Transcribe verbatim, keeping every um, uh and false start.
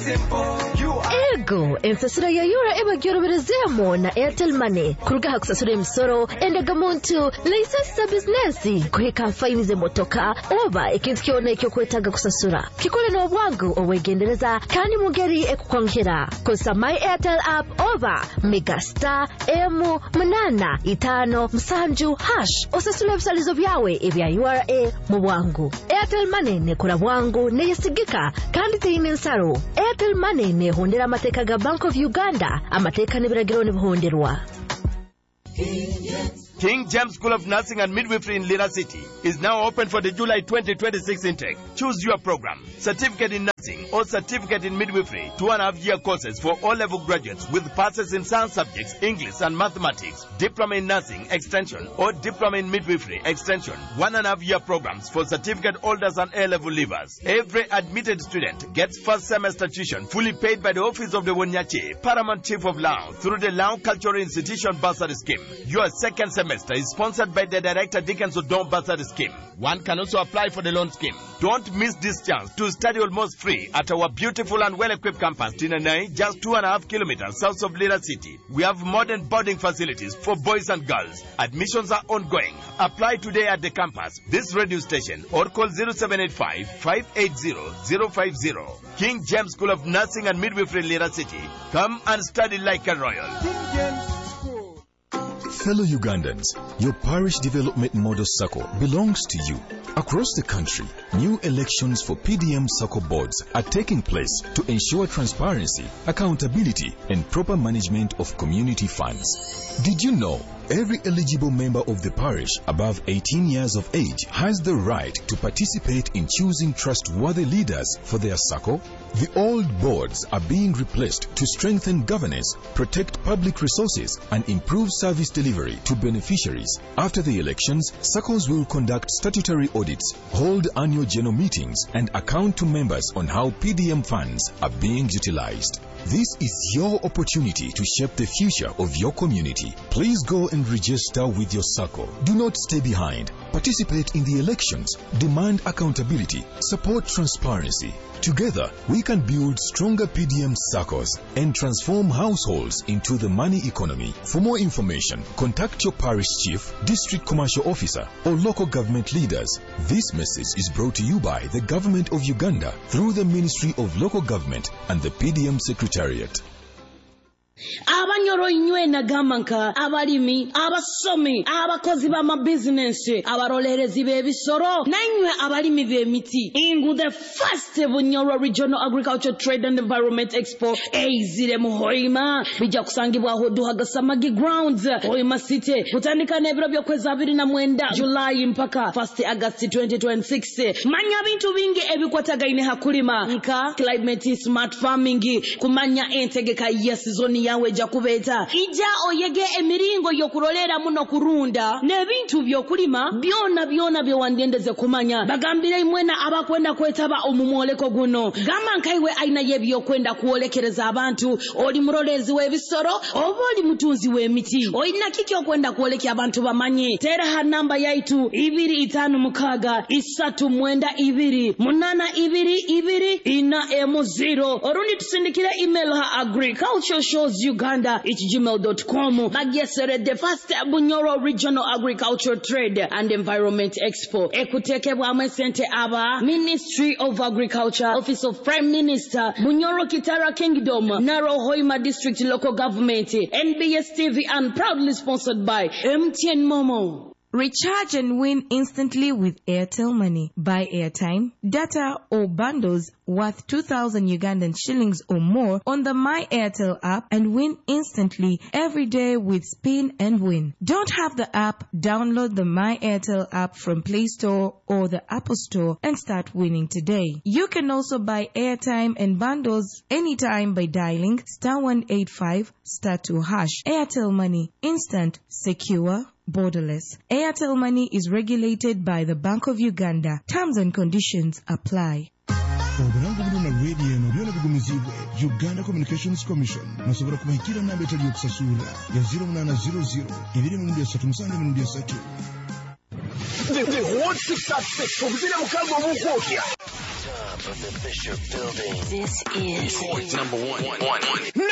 simple. You are Ego, ensasura ya yura eba gyoroberezemo na Airtel Money. Kurugaha kusasura emisoro endaga muntu license business kuhika faini ze motoka oba ikintu kyona ekyo kwetaga kusasura. Kikole no bwangu owegendereza kandi mugeri ekukwankira. Kosa My Airtel app oba Megastar M munana itano msanju hash osasula ebisalizo byawe ebya U R A mu bwangu. Airtel Money ne kora bwangu ne yesigika kandi teyine nsaro. Airtel Money ne hondera amateka ga Bank of Uganda amateka ne biragiro ne buhonderwa. King James School of Nursing and Midwifery in Lira City is now open for the July twenty twenty-six intake. Choose your program. Certificate in Nursing or Certificate in Midwifery, two and a half year courses for all-level graduates with passes in science subjects, English and mathematics. Diploma in Nursing, Extension or Diploma in Midwifery, Extension. One and a half year programs for certificate holders and A-level leavers. Every admitted student gets first semester tuition fully paid by the Office of the Wonyache, Paramount Chief of Lao, through the Lao Cultural Institution Bursary Scheme. Your second semester is sponsored by the Director Dickens Odom Bursary Scheme. One can also apply for the loan scheme. Don't miss this chance to study almost free at our beautiful and well-equipped campus, Tinanai, just two and a half kilometers south of Lira City. We have modern boarding facilities for boys and girls. Admissions are ongoing. Apply today at the campus, this radio station, or call zero seven eight five, five eight zero, zero five zero. King James School of Nursing and Midwifery, Lira City. Come and study like a royal. Fellow Ugandans, your parish development model circle belongs to you. Across the country, new elections for P D M circle boards are taking place to ensure transparency, accountability, and proper management of community funds. Did you know every eligible member of the parish above eighteen years of age has the right to participate in choosing trustworthy leaders for their circle? The old boards are being replaced to strengthen governance, protect public resources, and improve service delivery to beneficiaries. After the elections, circles will conduct statutory audits, hold annual general meetings, and account to members on how P D M funds are being utilized. This is your opportunity to shape the future of your community. Please go and register with your circle. Do not stay behind. Participate in the elections. Demand accountability. Support transparency. Together, we can build stronger P D M circles and transform households into the money economy. For more information, contact your parish chief, district commercial officer, or local government leaders. This message is brought to you by the Government of Uganda through the Ministry of Local Government and the P D M Secretariat. Abanyoro inywe na gamanka abalimi abasomi abakozi ba business abarolerezi b'ebisoro nanywe abalimi b'emiti ingu the first Bunyoro Regional Agriculture Trade and Environment Expo eizire mu Hoima bija kusangibwa ho duhagasamagi grounds Hoima City kutandika nebiro byo kwezi abiri na mwenda July mpaka first August twenty twenty-six manya bintu bingi ebikwatagaine hakulima nka climate smart farming kumanya entegeka ya season yawe jakubeta ija oyege emiringo yokurolera muno kurunda nebintu byokulima byona byona byewandendeze kumanya bagambire imwena abakwenda kwetaba omumoleko guno gama nkaiwe aina yebyo kwenda kuolekereza abantu oli murolezi webisoro oba oli mutunzi w'emiti oyina kiki okwenda kuolekya abantu bamanye tera ha namba yaitu ibiri itano mukaga isatu mwenda ibiri munana ibiri ibiri ina emu zero orundi tusindikire email ha agriculture shows Uganda at gmail dot com. Magesere the first Bunyoro Regional Agriculture Trade and Environment Expo. Ekuteke bwamwe sente aba Ministry of Agriculture, Office of Prime Minister, Bunyoro Kitara Kingdom, Naro Hoima District Local Government, N B S T V, and proudly sponsored by M T N Momo. Recharge and win instantly with Airtel Money. Buy airtime, data or bundles worth two thousand Ugandan shillings or more on the My Airtel app and win instantly every day with Spin and Win. Don't have the app? Download the My Airtel app from Play Store or the Apple Store and start winning today. You can also buy airtime and bundles anytime by dialing star one eight five star two hash. Airtel Money. Instant, secure, borderless. Airtel Money is regulated by the Bank of Uganda. Terms and conditions apply. Uganda Communications Commission nasobora kumahikira na betali yokusasula ya zero nine zero zero ibiri mundi esatu musange mundi esatu. The hot six at six obuzira mukago obukwokya of the Fisher Building. This is Detroit's number one. one, one.